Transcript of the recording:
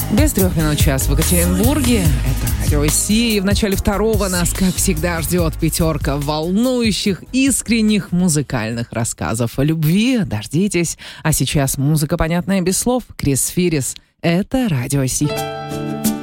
Без 3 минут час в Екатеринбурге. Это Радио Си. И в начале второго нас, как всегда, ждет пятерка волнующих, искренних музыкальных рассказов о любви. Дождитесь. А сейчас музыка, понятная без слов. Крис Фирис. Это Радио Си.